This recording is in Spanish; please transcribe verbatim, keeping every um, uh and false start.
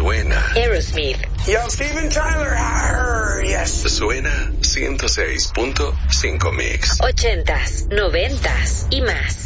Suena Aerosmith. Yo, Steven Tyler. Arr, yes. Suena ciento seis punto cinco Mix. Ochentas, noventas y más.